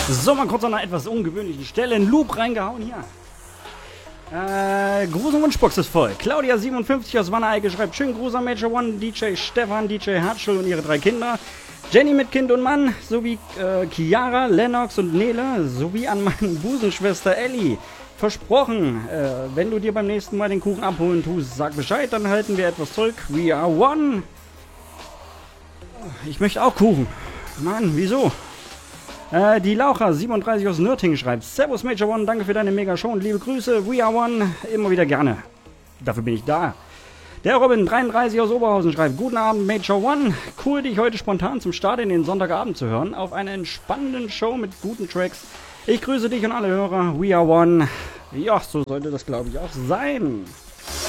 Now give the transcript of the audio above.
So, mal kurz an einer etwas ungewöhnlichen Stelle einen Loop reingehauen hier. Gruß und Wunschbox ist voll. Claudia57 aus Wanne-Eicke schreibt: schönen Gruß an Major One, DJ Stefan, DJ Hartschul und ihre 3 Kinder. Jenny mit Kind und Mann, sowie Chiara, Lennox und Nele, sowie an meine Busenschwester Ellie. Versprochen, wenn du dir beim nächsten Mal den Kuchen abholen tust, sag Bescheid, dann halten wir etwas zurück. We are one. Ich möchte auch Kuchen. Mann, wieso? Die Laucher 37 aus Nürtingen schreibt: Servus Major One, danke für deine Mega-Show und liebe Grüße. We are one, immer wieder gerne. Dafür bin ich da. Der Robin 33 aus Oberhausen schreibt: guten Abend Major One, cool dich heute spontan zum Start in den Sonntagabend zu hören, auf einer entspannenden Show mit guten Tracks. Ich grüße dich und alle Hörer. We are one. Ja, so sollte das glaube ich auch sein.